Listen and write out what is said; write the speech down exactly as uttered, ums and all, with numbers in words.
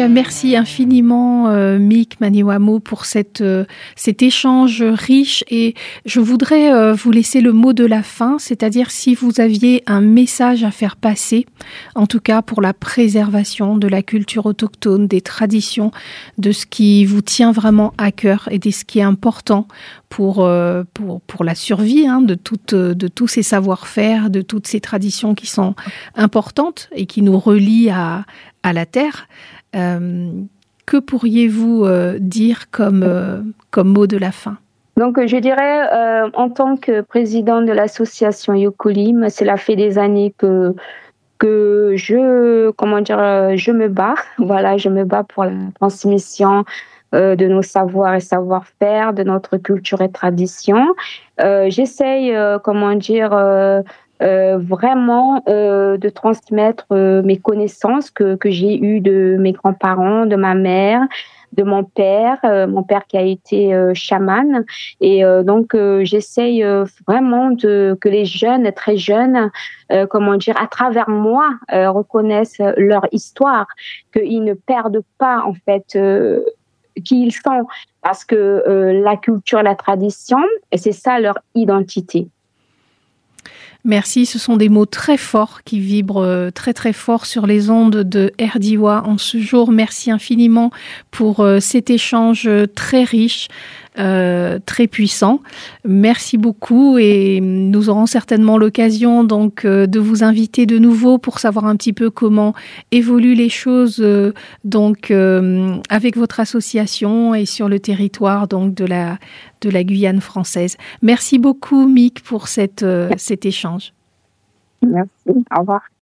cas, merci infiniment, euh, Mick Maniwamo, pour cette, euh, cet échange riche. Et je voudrais euh, vous laisser le mot de la fin, c'est-à-dire si vous aviez un message à faire passer, en tout cas pour la préservation de la culture autochtone, des traditions, de ce qui vous tient vraiment à cœur et de ce qui est important pour, euh, pour, pour la survie hein, de, toute, de tous ces savoir-faire, de toutes ces traditions qui sont importantes et qui nous relient à, à la terre. Euh, que pourriez-vous euh, dire comme, euh, comme mot de la fin? Donc, je dirais, euh, en tant que présidente de l'association Yokulim, cela fait des années que que je, comment dire, je me bats. Voilà, je me bats pour la transmission euh, de nos savoirs et savoir-faire, de notre culture et tradition. Euh, j'essaye, euh, comment dire. Euh, Euh, vraiment euh, de transmettre euh, mes connaissances que, que j'ai eues de mes grands-parents, de ma mère, de mon père, euh, mon père qui a été euh, chaman. Et euh, donc, euh, j'essaye euh, vraiment de, que les jeunes, très jeunes, euh, comment dire, à travers moi, euh, reconnaissent leur histoire, qu'ils ne perdent pas, en fait, euh, qui ils sont. Parce que euh, la culture, la tradition, et c'est ça leur identité. Merci, ce sont des mots très forts qui vibrent très très fort sur les ondes de Erdiwa en ce jour. Merci infiniment pour euh, cet échange très riche, euh, très puissant. Merci beaucoup et nous aurons certainement l'occasion donc euh, de vous inviter de nouveau pour savoir un petit peu comment évoluent les choses euh, donc euh, avec votre association et sur le territoire donc de la de la Guyane française. Merci beaucoup, Mick, pour cette, euh, cet échange. Merci. Au revoir.